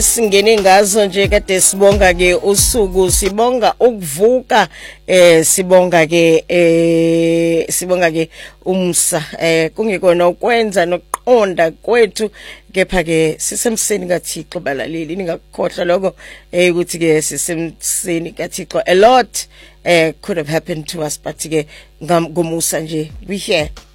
Singene ngazo nje kade sibonga ke usuku sibonga ukuvuka sibonga ke umsa kungekona ukwenza nokuqonda kwethu kepha ke sisemseni kaThixo balaleli ningakukhohlwa lokho ukuthi ke sisemseni kaThixo a lot could have happened to us but ke ngumusa nje we here